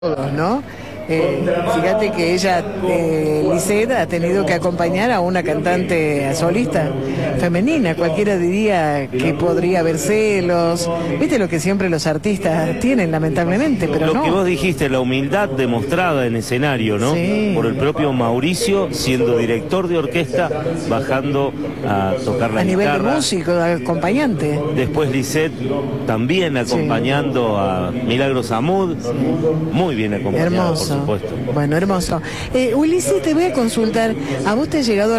todos, ¿no? Fíjate que ella, Lisette, ha tenido que acompañar a una cantante solista femenina. Cualquiera diría que podría haber celos. Viste lo que siempre los artistas tienen, lamentablemente, pero lo no. Que vos dijiste, la humildad demostrada en escenario, ¿no? Sí. Por el propio Mauricio, siendo director de orquesta, bajando a tocar la a nivel guitarra. de músico, de acompañante. Después Lisette también acompañando a Milagros Amud, muy bien acompañada, por supuesto. Bueno, hermoso. Ulises, te voy a consultar. ¿A vos te ha llegado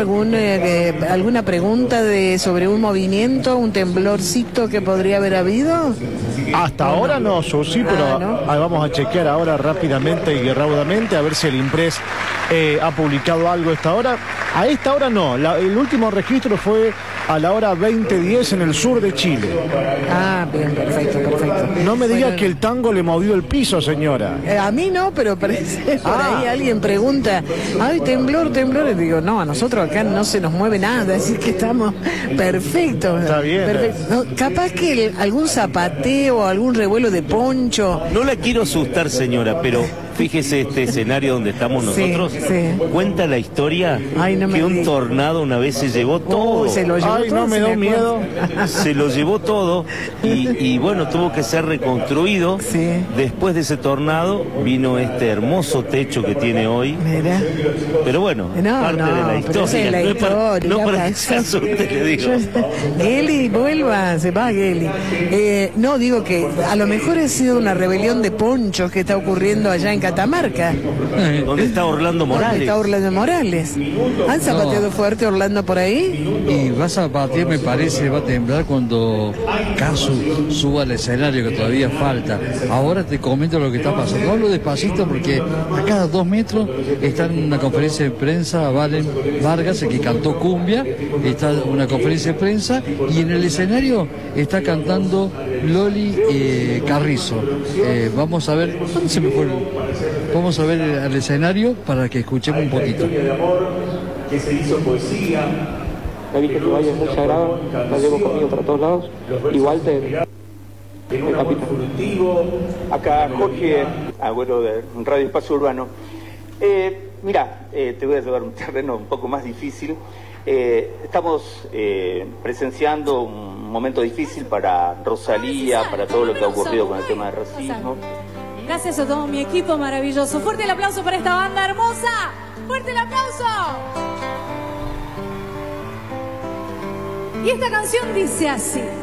alguna pregunta sobre un movimiento, un temblorcito que podría haber habido? Hasta ahora no, Susi, pero ¿no? Vamos a chequear ahora rápidamente y raudamente a ver si el Impress ha publicado algo a esta hora. A esta hora no, el último registro fue a la hora 20:10 en el sur de Chile. Ah, bien, perfecto. No me diga que el tango le movió el piso, señora. A mí no, pero parece por ahí alguien pregunta, ay, temblor, y digo, no, a nosotros acá no se nos mueve nada, así que estamos perfectos. Está bien. Perfecto. No, capaz que algún zapateo, algún revuelo de poncho. No la quiero asustar, señora, pero fíjese este escenario donde estamos nosotros. Sí. Cuenta la historia que un tornado una vez se llevó todo. Se lo llevó todo, no me da miedo. Se lo llevó todo y bueno, tuvo que ser reconstruido. Sí. Después de ese tornado vino este hermoso techo que tiene hoy. Mira. Pero bueno, parte de la historia. Esa es la historia. No para que se asuste, le digo. Geli, vuelva, se va Geli. No, digo que a lo mejor ha sido una rebelión de ponchos que está ocurriendo allá en Catamarca. ¿Dónde está Orlando Morales? ¿Dónde está Orlando Morales? ¿Han zapateado fuerte Orlando por ahí? Y va a zapatear, me parece, va a temblar cuando Casu suba al escenario, que todavía falta. Ahora te comento lo que está pasando. Hablo despacito porque a cada 2 metros está en una conferencia de prensa Valen Vargas, el que cantó Cumbia, está en una conferencia de prensa, y en el escenario está cantando Loli Carrizo. Vamos a ver, ¿dónde se me fue? Vamos a ver al escenario para que escuchemos un poquito. Que se hizo poesía. La Virgen que vaya es muy sagrada, la llevo conmigo para todos lados. Y Walter, el capitán. Acá Jorge, abuelo de Radio Espacio Urbano. Mira, te voy a llevar un terreno un poco más difícil. Estamos presenciando un momento difícil para Rosalía, para todo lo que ha ocurrido con el tema de racismo. Gracias a todo mi equipo maravilloso. Fuerte el aplauso para esta banda hermosa. Fuerte el aplauso. Y esta canción dice así.